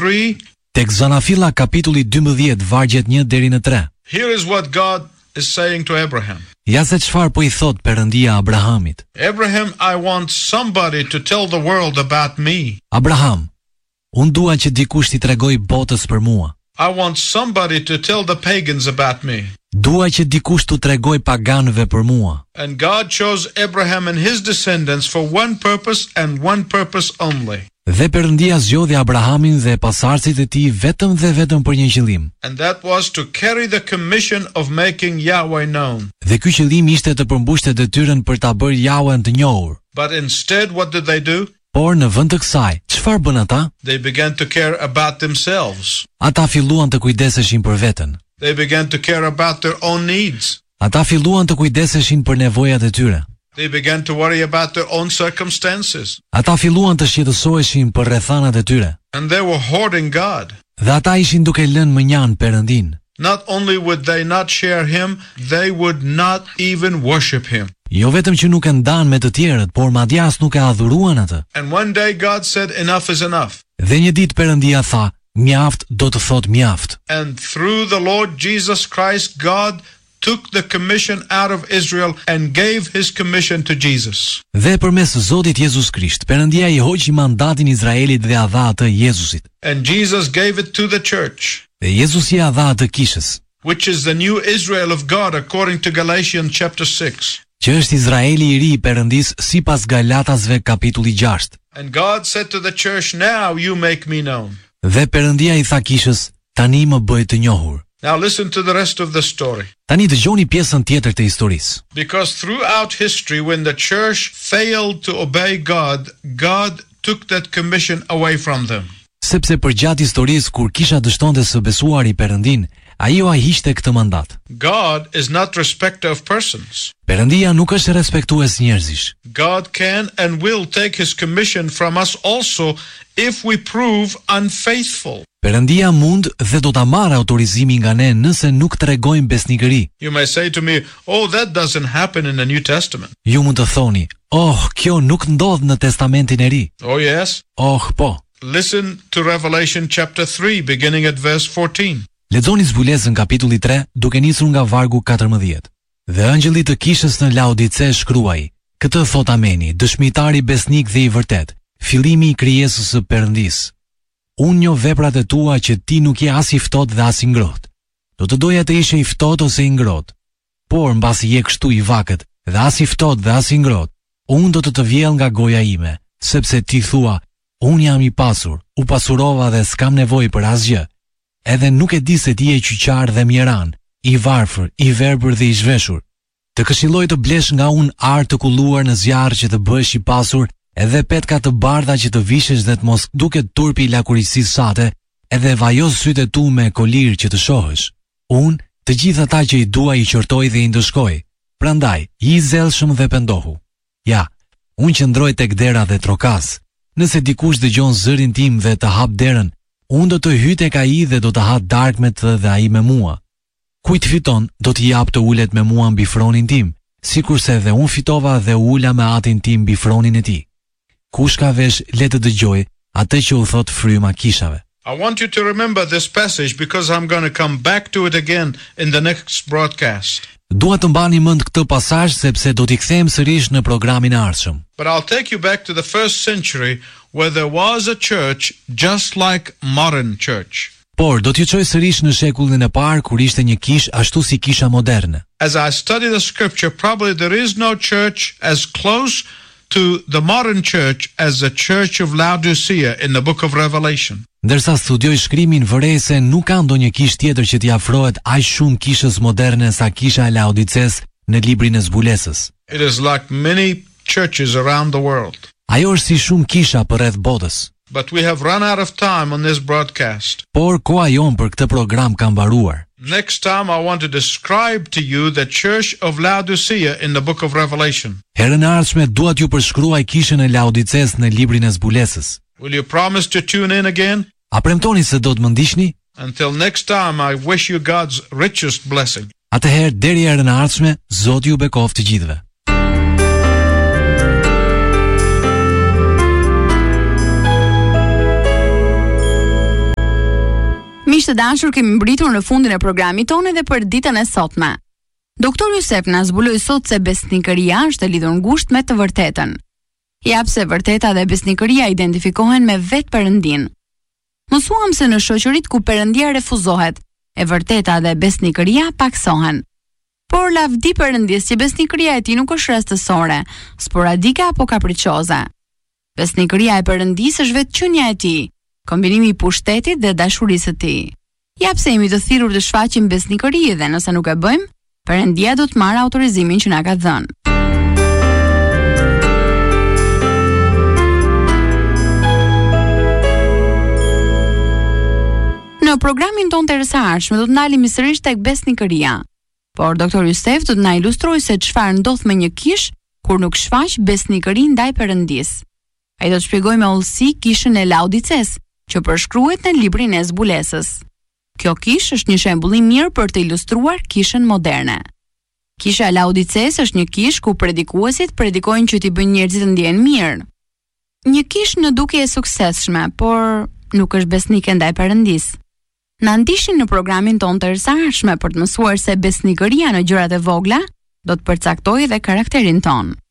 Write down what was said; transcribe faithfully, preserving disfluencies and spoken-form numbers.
three. Tek Zanafilla kapitulli dymbëdhjetë vargjet një deri në tre. Here is what God is saying to Abraham. Ja se çfarë po i thot Perëndia Abrahamit. Abraham, I want somebody to tell the world about me. Abraham, unë dua që dikush t'i tregoj botës për mua. I want somebody to tell the pagans about me. Dua që dikush t'u tregoj paganëve për mua. And God chose Abraham and his descendants for one purpose and one purpose only. Dhe Perëndia zgjodhi Abrahamin dhe pasardhësit e tij vetëm dhe vetëm për një qëllim. And that was to carry the commission of making Yahweh known. Dhe ky qëllim ishte të përmbushte detyrën për ta bërë Yahwen të njohur. But instead, what did they do? Por në vend të kësaj, çfarë bën ata? They began to care about themselves. Ata filluan të kujdeseshin për veten. They began to care about their own needs. Ata filluan të kujdeseshin për nevojat e tyre. They began to worry about their own circumstances. Ata filluan të shqetësoheshin për rrethanat e tyre. And they were hoarding God. Dhe ata ishin duke lënë mënjan Perëndin. Not only would they not share him, they would not even worship him. Jo vetëm që nuk e ndan me të tjerët, por madje as nuk e adhuruan atë. And one day God said, enough is enough. Dhe një ditë Perëndia tha, mjaft do të thot mjaft. And through the Lord Jesus Christ, God took the commission out of Israel and gave his commission to Jesus. Dhe përmes Zotit Jezus Krisht, Perëndia i hoqi mandatin Izraelit dhe ia dha atë Jezusit. And Jesus gave it to the church. Dhe Jezusi ia dha atë kishës, which is the new Israel of God according to Galatians chapter six. Që është Izraeli i ri i Perëndis sipas Galatasve kapitulli gjashtë. And God said to the church, now you make me known. Dhe Perëndia i tha kishës, tani më bëj të njohur. Now listen to the rest of the story. Tani dëgjoni pjesën tjetër të historisë. Because throughout history, when the church failed to obey God, God took that commission away from them. Sepse përgjatë historisë kur kisha dështonte së besuari Perëndin, ai u hiqte këtë mandat. God is not respecter of persons. Perëndia nuk është respektues njerëzish. God can and will take his commission from us also if we prove unfaithful. Perëndia mund dhe do ta marrë autorizimin nga ne nëse nuk tregojmë besnikëri. You may say to me, oh, that doesn't happen in the New Testament. Ju mund të thoni, oh, kjo nuk ndodh në Testamentin e Ri. Oh, yes. Oh, po. Listen to Revelation chapter three, beginning at verse fourteen. Lexoni zbulesën kapitulli tre, duke nisur nga vargu katërmbëdhjetë. Dhe ëngjëlli të kishës në Laodice shkruaj: Këtë thot Ameni, dëshmitari besnik dhe i vërtet, fillimi i krijesës së Perëndis. Unë njoh veprat e tua që ti nuk je as i ftohtë dhe as i ngrohtë. Do të doja të ishe i ftohtë ose i ngrohtë. Por mbasi je kështu i vakët dhe as i ftohtë dhe as i ngrohtë, unë do të të vjell nga goja ime, sepse ti thua: Unë jam i pasur, u pasurova dhe s'kam nevojë për asgjë. Edhe nuk e di se ti je qyqar dhe mjeran, i varfër, i verbër dhe i zhveshur. Të këshilloj të blesh nga unë arë të kulluar në zjarë që të bësh i pasur, edhe petka të bardha që të vishesh dhe të mos duket turpi i lakurisisë sate, edhe vajos sytë tu me kolir që të shohësh. Unë, të gjithë ata që i dua i qortoj dhe i ndëshkoj. Prandaj, i zelshëm dhe pendohu. Ja, unë qëndroj tek dera dhe trokas. Nëse dikush dëgjon zërin tim dhe të hap derën, unë do të hyj tek ai dhe do të ha darkmet dhe ai me mua. Kujt fiton, do t'i jap të ulet me mua mbi fronin tim, sikurse edhe unë fitova dhe ula me atin tim mbi fronin e tij. Kush ka vesh, le të dëgjoj atë që u thot fryma kishave. I want you to remember this passage because I'm going to come back to it again in the next broadcast. Dua të mbani mend këtë pasazh sepse do t'i kthejmë sërish në programin e ardhshëm. But I'll take you back to the first century where there was a church just like modern church. Por do t'ju çoj sërish në shekullin e parë kur ishte një kish ashtu si kisha moderne. As I study the scripture, probably there is no church as close to the modern church as the church of Laodicea in the book of Revelation. Ndërsa studioj shkrimin, vërej se nuk ka ndonjë kish tjetër që t'i afrohet aq shumë kishës moderne sa kisha e Laodices në librin e zbulesës. It is like many churches around the world. Ajo është si shumë kisha përreth botës. But we have run out of time on this broadcast. Por koha jon për këtë program ka mbaruar. Next time I want to describe to you the church of Laodicea in the book of Revelation. Herën e ardhshme dua t'ju përshkruaj kishën e Laodices në librin e zbulesës. Will you promise to tune in again? A premtoni se do të më ndiqni? Until next time, I wish you God's richest blessing. Atëherë deri herën e ardhshme, Zoti ju bekoftë të gjithëve. Miq të dashur, kemi mbritur në fundin e programit tonë edhe për ditën e sotme. Doktor Jusef na zbuloi sot se besnikëria është e lidhur ngushtë me të vërtetën. Jap se vërteta dhe besnikëria identifikohen me vetë Perëndin. Mësuam se në shoqëritë ku Perëndia refuzohet, e vërteta dhe besnikëria paksohen. Por lavdi Perëndis që besnikëria e tij nuk është rastësore, sporadike apo kapriçoze. Besnikëria e Perëndisë është vetë qenia e tij, kombinimi i pushtetit dhe dashurisë së tij. Jap se jemi të thirrur të shfaqim besnikëri dhe nëse nuk e bëjmë, Perëndia do të marrë autorizimin që na ka dhënë. Në programin tonë të rësarshme do të ndalemi sërish tek besnikëria, por doktor Jusef do të na ilustrojë se çfarë ndodh me një kish kur nuk shfaq besnikëri ndaj Perëndisë. Ai do të shpjegojë me hollësi kishën e Laodices, që përshkruhet në librin e zbulesës. Kjo kish është një shembull i mirë për të ilustruar kishën moderne. Kisha e Laodices është një kish ku predikuesit predikojnë që t'i bëjnë njerëzit të ndjehen mirë. Një kish në dukje e suksesshme, por nuk është besnike ndaj Perëndisë. Na ndishin në programin tonë të rësarshme për të mësuar se besnikëria në gjërat e vogla do të përcaktojë dhe karakterin tonë.